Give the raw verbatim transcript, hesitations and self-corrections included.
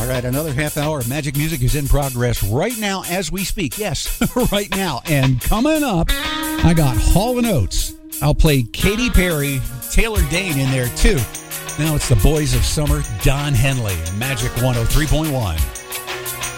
All right, another half hour of Magic Music is in progress right now as we speak. Yes, right now. And coming up, I got Hall and Oates. I'll play Katy Perry, Taylor Dayne in there too. Now it's the Boys of Summer, Don Henley, Magic one oh three point one.